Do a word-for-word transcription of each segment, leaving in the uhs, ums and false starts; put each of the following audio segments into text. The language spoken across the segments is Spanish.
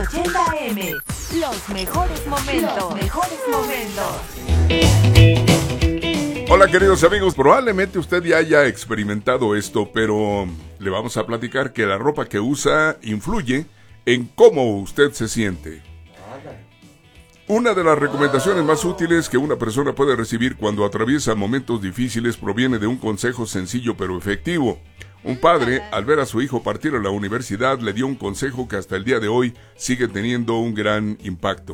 ochenta A M, los mejores momentos, los mejores momentos. Hola queridos amigos, probablemente usted ya haya experimentado esto, pero le vamos a platicar que la ropa que usa influye en cómo usted se siente. Una de las recomendaciones más útiles que una persona puede recibir cuando atraviesa momentos difíciles proviene de un consejo sencillo pero efectivo. Un padre, al ver a su hijo partir a la universidad, le dio un consejo que hasta el día de hoy sigue teniendo un gran impacto.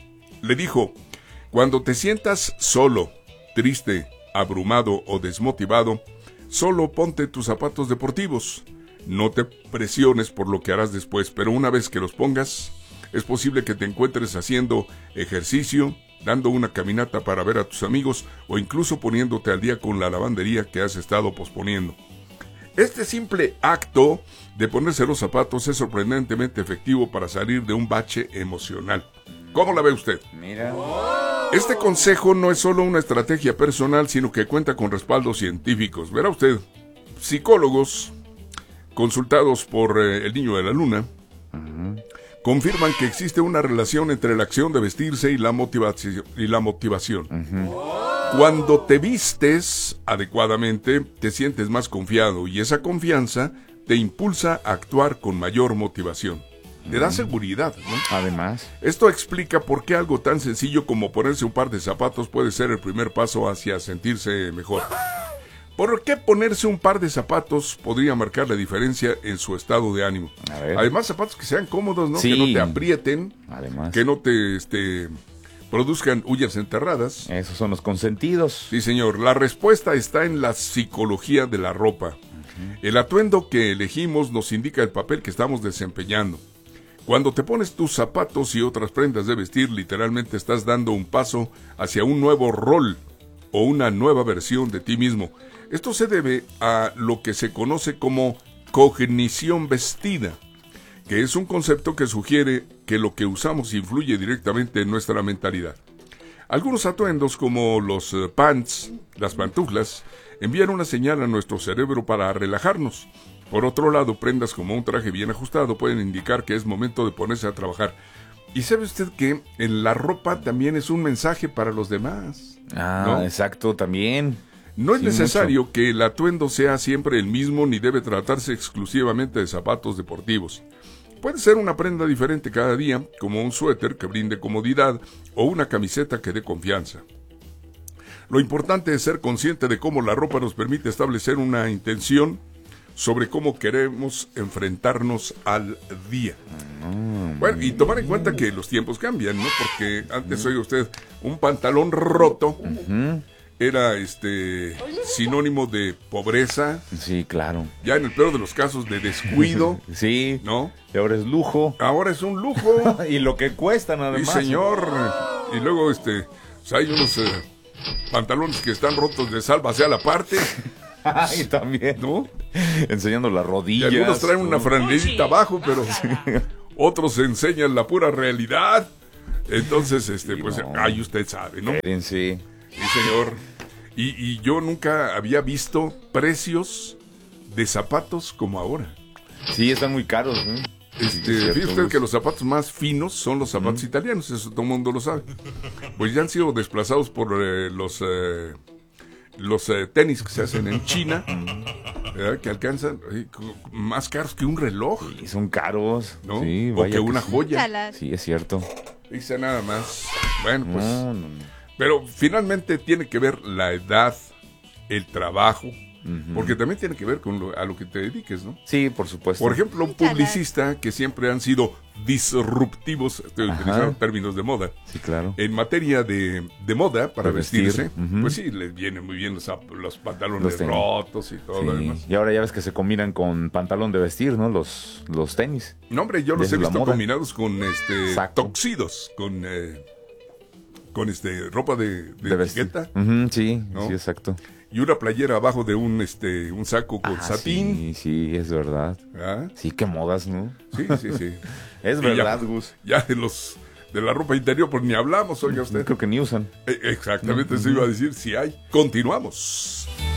Le dijo: cuando te sientas solo, triste, abrumado o desmotivado, solo ponte tus zapatos deportivos. No te presiones por lo que harás después, pero una vez que los pongas, es posible que te encuentres haciendo ejercicio, dando una caminata para ver a tus amigos o incluso poniéndote al día con la lavandería que has estado posponiendo. Este simple acto de ponerse los zapatos es sorprendentemente efectivo para salir de un bache emocional. ¿Cómo la ve usted? Mira. Este consejo no es solo una estrategia personal, sino que cuenta con respaldos científicos. Verá usted, psicólogos consultados por eh, el Niño de la Luna uh-huh. confirman que existe una relación entre la acción de vestirse y la motivación. Y la motivación. Uh-huh. Cuando te vistes adecuadamente, te sientes más confiado y esa confianza te impulsa a actuar con mayor motivación. Te da seguridad, ¿no? Además. Esto explica por qué algo tan sencillo como ponerse un par de zapatos puede ser el primer paso hacia sentirse mejor. ¿Por qué ponerse un par de zapatos podría marcar la diferencia en su estado de ánimo? A ver. Además, zapatos que sean cómodos, ¿no? Sí. Que no te aprieten. Además. Que no te este, produzcan uñas enterradas. Esos son los consentidos. Sí, señor. La respuesta está en la psicología de la ropa. Uh-huh. El atuendo que elegimos nos indica el papel que estamos desempeñando. Cuando te pones tus zapatos y otras prendas de vestir, literalmente estás dando un paso hacia un nuevo rol o una nueva versión de ti mismo. Esto se debe a lo que se conoce como cognición vestida, que es un concepto que sugiere que lo que usamos influye directamente en nuestra mentalidad. Algunos atuendos como los uh, pants, las pantuflas, envían una señal a nuestro cerebro para relajarnos. Por otro lado, prendas como un traje bien ajustado pueden indicar que es momento de ponerse a trabajar. ¿Y sabe usted que en la ropa también es un mensaje para los demás? Ah, ¿no? Exacto, también. No es sí, necesario mucho. que el atuendo sea siempre el mismo ni debe tratarse exclusivamente de zapatos deportivos. Puede ser una prenda diferente cada día, como un suéter que brinde comodidad o una camiseta que dé confianza. Lo importante es ser consciente de cómo la ropa nos permite establecer una intención sobre cómo queremos enfrentarnos al día. Mm, bueno, y tomar en cuenta que los tiempos cambian, ¿no? Porque antes, oiga usted, un pantalón roto uh-huh. era este sinónimo de pobreza. Sí, claro. Ya en el peor de los casos de descuido. Sí. ¿No? Y ahora es lujo. Ahora es un lujo. Y lo que cuestan además. Sí, señor. Y luego este, pues hay unos eh, pantalones que están rotos de sálvase a la parte. Y también, ¿no? Enseñando las rodillas. Y algunos traen una franelita abajo, pero otros enseñan la pura realidad. Entonces, este, pues, no. Ay, usted sabe, ¿no? Sí. Sí, señor. Y, y yo nunca había visto precios de zapatos como ahora. Sí, están muy caros, ¿no? Este, sí, fíjate usted que los zapatos más finos son los zapatos mm. italianos, eso todo el mundo lo sabe. Pues ya han sido desplazados por eh, los... Eh, los eh, tenis que se hacen en China, ¿verdad? Que alcanzan eh, más caros que un reloj. Sí, son caros, ¿no? Sí, o que, que una sí. joya. Sí, es cierto. Dice nada más. Bueno, pues. No, no, no. Pero finalmente tiene que ver la edad, el trabajo, uh-huh. porque también tiene que ver con lo, a lo que te dediques, ¿no? Sí, por supuesto. Por ejemplo, un publicista que siempre han sido disruptivos, estoy Ajá. utilizando términos de moda. Sí, claro. En materia de, de moda, para de vestirse, vestir. uh-huh. pues sí, les vienen muy bien los, los pantalones los rotos y todo sí. lo demás. Y ahora ya ves que se combinan con pantalón de vestir, ¿no? Los, los tenis. No, hombre, yo los he visto combinados con este toxidos, con eh, con este ropa de, de, de etiqueta. Uh-huh, sí, ¿no? Sí, exacto. Y una playera abajo de un este un saco con ah, satín. Sí, sí, es verdad. ¿Ah? Sí, qué modas, ¿no? Sí, sí, sí. Es y verdad, ya, Gus. Ya de los de la ropa interior, pues ni hablamos, oiga usted. Creo que ni usan. Eh, exactamente, uh-huh. Eso iba a decir, si hay. Continuamos.